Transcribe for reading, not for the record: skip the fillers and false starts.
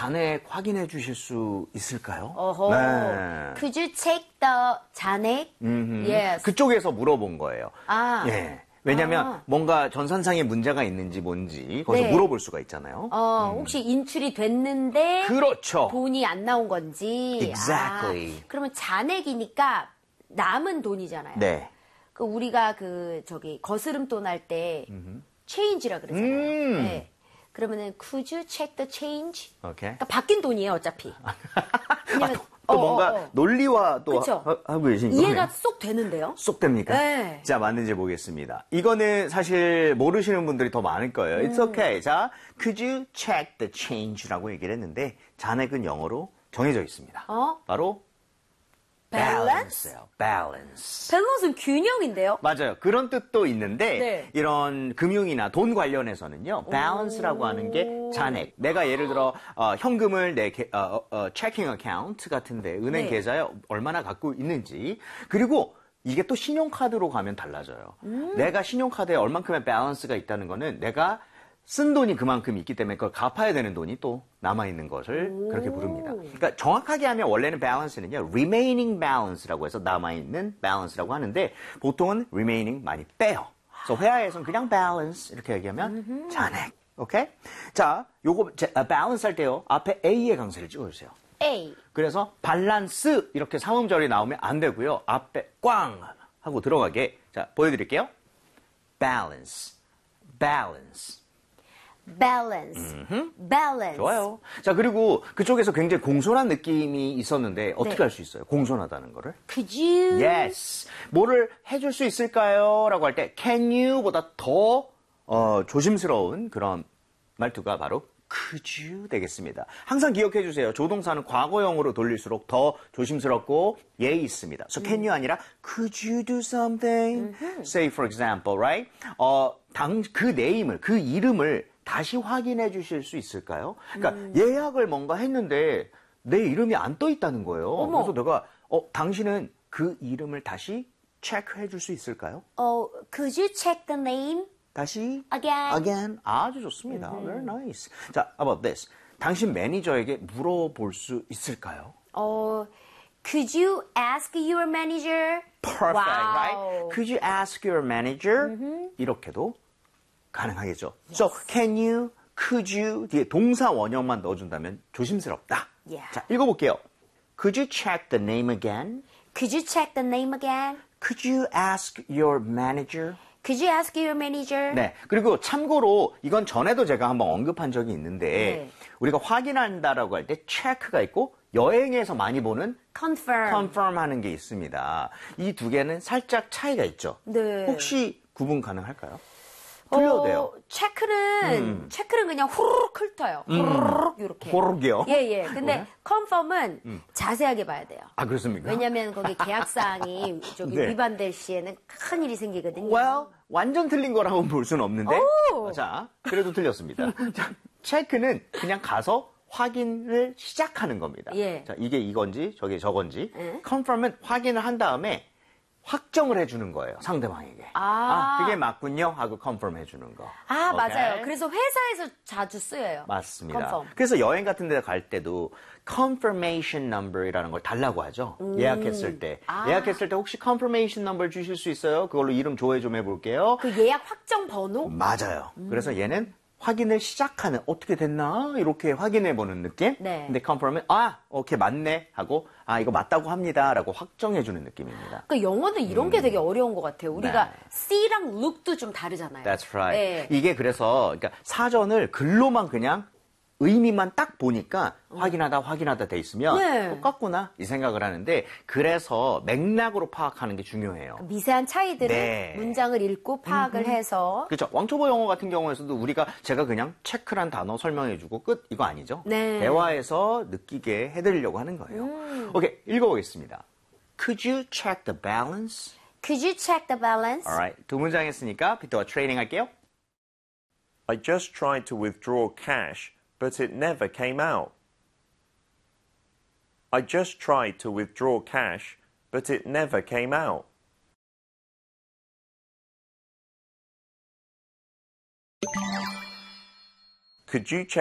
잔액 확인해 주실 수 있을까요? 어허. 네. Could you check the 잔액? Yes. 그쪽에서 물어본 거예요. 아. 예. 왜냐면 뭔가 전산상에 문제가 있는지 뭔지 거기서 네. 물어볼 수가 있잖아요. 혹시 인출이 됐는데 그렇죠. 돈이 안 나온 건지. Exactly. 그러면 잔액이니까 남은 돈이잖아요. 네. 그 우리가 거스름돈 할 때 change라 그러잖아요. 네. 그러면은 could you check the change? 오케이. 그러니까 바뀐 돈이에요, 어차피. 왜냐면 또 뭔가 논리와 또 그쵸? 하고 계시니까 이해가 쏙 되는데요. 쏙 됩니까? 네. 자, 맞는지 보겠습니다. 이거는 사실 모르시는 분들이 더 많을 거예요. It's okay. 자, could you check the change라고 얘기를 했는데 잔액은 영어로 정해져 있습니다. 바로 balance예요. balance. 밸런스는 균형인데요. 맞아요. 그런 뜻도 있는데 네. 이런 금융이나 돈 관련해서는요. balance라고 하는 게 잔액. 내가 예를 들어 현금을 내 checking account 같은데 은행 네. 계좌에 얼마나 갖고 있는지 그리고 이게 또 신용카드로 가면 달라져요. 내가 신용카드에 얼만큼의 balance가 있다는 거는 내가 쓴 돈이 그만큼 있기 때문에 그걸 갚아야 되는 돈이 또 남아있는 것을 그렇게 부릅니다. 그러니까 정확하게 하면 원래는 balance는요, remaining balance라고 해서 남아있는 balance라고 하는데 보통은 remaining 많이 빼요. 그래서 회화에서는 그냥 balance 이렇게 얘기하면 잔액. 오케이? 자, 요거 balance 할 때요, 앞에 A의 강세를 찍어주세요. A. 그래서 밸런스 이렇게 삼음절이 나오면 안 되고요. 앞에 꽝 하고 들어가게. 자, 보여드릴게요. balance, balance. balance. balance. 좋아요. 자, 그리고 그쪽에서 굉장히 공손한 느낌이 있었는데 어떻게 네. 할 수 있어요? 공손하다는 거를. Could you? Yes. 뭐를 해줄 수 있을까요? 라고 할 때 can you보다 더 조심스러운 그런 말투가 바로 could you 되겠습니다. 항상 기억해 주세요. 조동사는 과거형으로 돌릴수록 더 조심스럽고 예의 있습니다. So can you 아니라 could you do something? Say for example, right? 그 네임을, 그 이름을 다시 확인해 주실 수 있을까요? 그러니까 예약을 뭔가 했는데 내 이름이 안 떠 있다는 거예요. 어머. 그래서 내가 당신은 그 이름을 다시 체크해 줄 수 있을까요? Could you check the name? 다시 Again. 아주 좋습니다. Very nice. 자, how about this? 당신 매니저에게 물어볼 수 있을까요? Could you ask your manager? Perfect, wow. right? Could you ask your manager? 이렇게도 가능하겠죠. So, can you, could you 뒤에 동사 원형만 넣어준다면 조심스럽다. Yeah. 자, 읽어볼게요. Could you check the name again? Could you check the name again? Could you ask your manager? Could you ask your manager? 네. 그리고 참고로 이건 전에도 제가 한번 언급한 적이 있는데 네. 우리가 확인한다라고 할 때 체크가 있고 여행에서 많이 보는 confirm 하는 게 있습니다. 이 두 개는 살짝 차이가 있죠. 네. 혹시 구분 가능할까요? 틀려도 돼요. 체크는 그냥 후루룩 훑어요. 후루룩 이렇게. 호르기요. 예. 근데 confirm은 자세하게 봐야 돼요. 아, 그렇습니까? 왜냐면 거기 계약사항이 네. 위반될 시에는 큰 일이 생기거든요. Well, 완전 틀린 거라고 볼 수는 없는데. 오! 자, 그래도 틀렸습니다. 자, 체크는 그냥 가서 확인을 시작하는 겁니다. 예. 자, 이게 이건지 저게 저건지. confirm은 확인을 한 다음에 확정을 해주는 거예요. 상대방에게. 그게 맞군요 하고 confirm 해주는 거. 오케이? 맞아요. 그래서 회사에서 자주 쓰여요. 맞습니다. confirm. 그래서 여행 같은 데 갈 때도 confirmation number이라는 걸 달라고 하죠. 예약했을 때. 예약했을 때 혹시 confirmation number 주실 수 있어요? 그걸로 이름 조회 좀 해볼게요. 그 예약 확정 번호? 맞아요. 그래서 얘는 확인을 시작하는 어떻게 됐나 이렇게 확인해 보는 느낌. 네. 근데 confirm은 오케이 맞네 하고 이거 맞다고 합니다라고 확정해 주는 느낌입니다. 그 영어는 이런 게 되게 어려운 것 같아요. 우리가 네. C랑 look도 좀 다르잖아요. That's right. 네. 이게 그래서 그러니까 사전을 글로만 그냥 의미만 딱 보니까 확인하다 돼 있으면 네. 똑같구나 이 생각을 하는데 그래서 맥락으로 파악하는 게 중요해요. 미세한 차이들을 네. 문장을 읽고 파악을 해서 그렇죠. 왕초보 영어 같은 경우에서도 제가 그냥 체크란 단어 설명해주고 끝 이거 아니죠. 네. 대화에서 느끼게 해드리려고 하는 거예요. 오케이 읽어보겠습니다. Could you check the balance? Could you check the balance? Alright. 두 문장 했으니까 비트와 트레이닝 할게요. I just tried to withdraw cash, but it never came out. I just tried to withdraw cash, but it never came out. Could you check